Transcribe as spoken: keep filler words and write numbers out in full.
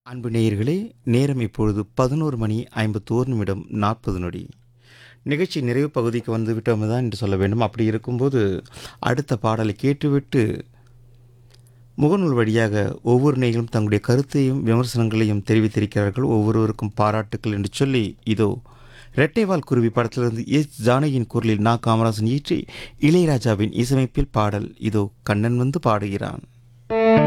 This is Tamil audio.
அன்பு நேயர்களே, நேரம் இப்பொழுது பதினொரு மணி ஐம்பத்தொன்று நிமிடம் நாற்பது நொடி. நிகழ்ச்சி நிறைவு பகுதிக்கு வந்து விட்டோம் தான் என்று சொல்ல வேண்டும். அப்படி இருக்கும்போது அடுத்த பாடலை கேட்டுவிட்டு முகநூல் வழியாக ஒவ்வொரு நேயர்களும் தங்களுடைய கருத்தையும் விமர்சனங்களையும் தெரிவித்திருக்கிறார்கள். ஒவ்வொருவருக்கும் பாராட்டுக்கள் என்று சொல்லி இதோ இரட்டைவால் குருவி படத்திலிருந்து எஸ் ஜானகியின் குரலில் நா காமராசன் இயற்றி இளையராஜாவின் இசையமைப்பில் பாடல் இதோ கண்ணன் வந்து பாடுகிறான்.